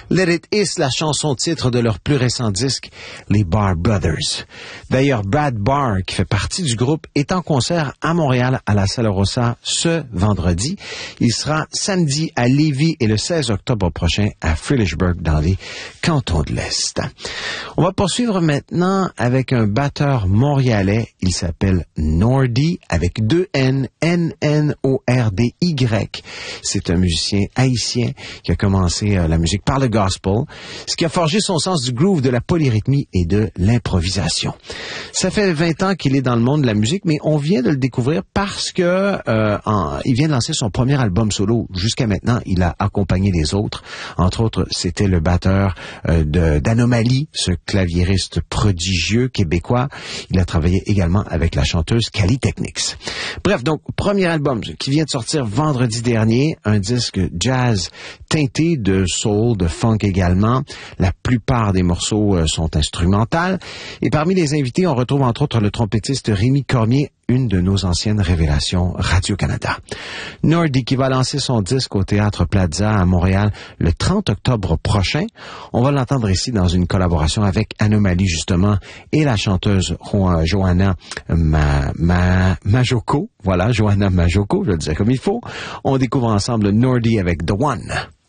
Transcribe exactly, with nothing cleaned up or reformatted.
Let It Is, la chanson titre de leur plus récent disque, les Barr Brothers. D'ailleurs, Brad Barr, qui fait partie du groupe, est en concert à Montréal à la Sala Rossa ce vendredi. Il sera samedi à Lévis et le seize octobre prochain à Frilichburg dans les cantons de l'Est. On va poursuivre maintenant avec un batteur montréalais. Il s'appelle Nordy avec deux N, N N O R D Y. C'est un musicien haïtien qui a commencé euh, la musique par le gospel, ce qui a forgé son sens du groove, de la polyrythmie et de l'improvisation. Ça fait vingt ans qu'il est dans le monde de la musique, mais on vient de le découvrir parce que euh, en, il vient de lancer son premier album solo. Jusqu'à maintenant, il a accompagné les autres. Entre autres, c'était le batteur euh, de, d'Anomalie, ce claviériste prodigieux québécois. Il a travaillé également avec la chanteuse Cali Technics. Bref, donc, premier album qui vient de sortir vendredi dernier, un disque jazz teinté de soul, de funk également. La plupart des morceaux euh, sont instrumentales. Et parmi les invités, on retrouve entre autres le trompettiste Rémi Cormier, une de nos anciennes révélations Radio-Canada. Nordy qui va lancer son disque au Théâtre Plaza à Montréal le trente octobre prochain. On va l'entendre ici dans une collaboration avec Anomalie justement et la chanteuse jo- Johanna Ma- Ma- Majoko. Voilà, Johanna Majoko, je le disais comme il faut. On découvre ensemble Nordy avec The One.